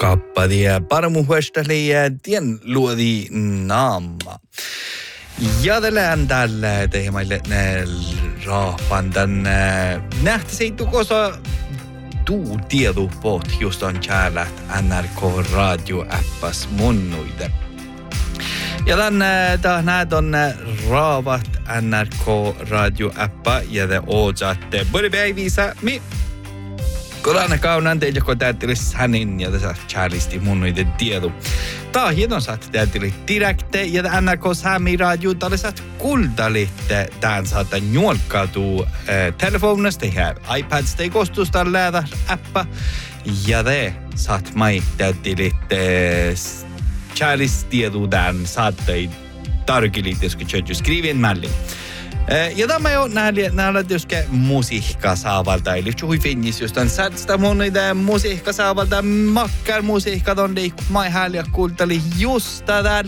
Kappadia parmuhuestaliä tien luodi naama. Ja tällä teemaille rahpandan nähtäisiin kosa tuu tiedu pot just on kärlät NRK Radio appas munnuide. Ja näet on raavat NRK Radio appa ja te ootsaatte päivissä mi. Kodana kaunan te joko täyttelis hänin ja tässä Charliesti munnuide tiedu. Tää hienon saat täytteli direkte ja NRK Sami Radio tällaiset kuldalitte tämän saata juolkautuu telefonista ja iPadista kostusta lähdä appa ja te saat mai täyttelitte Charliesti-tiedu tämän saattai tarkilitte, jos kysyy skrivin mallin. Ja tämä jo nähdään tietysti musiikka saavalta. Eli juuri finnis just on satsta monita musiikka saavalta. Makkar musiikka on liikku. Mä häliä kuulteli just tätä.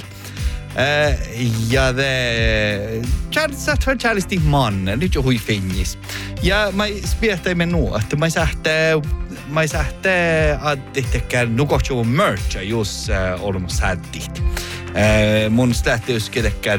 Ja te Charliesti man. Eli juuri finnis. Ja mä spiehtaimme nuo, että mä sähte adittekään nukohtsuun mercha just olemme sättit. Mun slähtius ketekään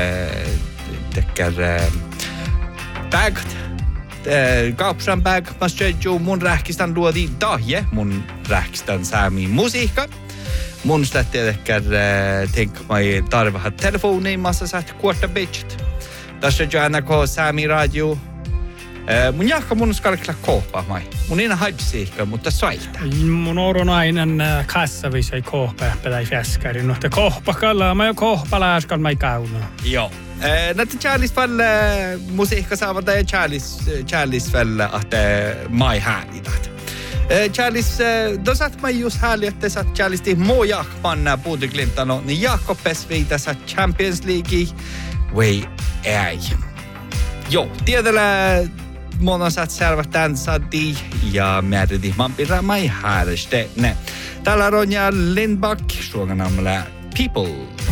bag kaupsan bag masjeju mun rähkistän luodi dahje mun rähkistän saami musiikka mun stätteekään mai tarvahat telefoniin massa saat kuorta bitchet tässä jo NRK Sami Radio mun jahka mun skarkla kohpa mai mun ina haipsiikka mutta saita mun oronainen kassavis ei kohpa pelai fäskari no te kohpa kalla mä kohpa lääskal mai kauna joo näitä Charlies väl musiikka saavalta ja Charlies väl att mai härlidat. Charlies då satt man just härligt att satt Charlies till moja panna Bodø/Glimt niin Jakob Pesvita satt Champions League way ei. Jo, tiedellä mona satt servat dansadi ja märdi man pirra mai härste. Täällä Ronja Lindback, suoganamla People.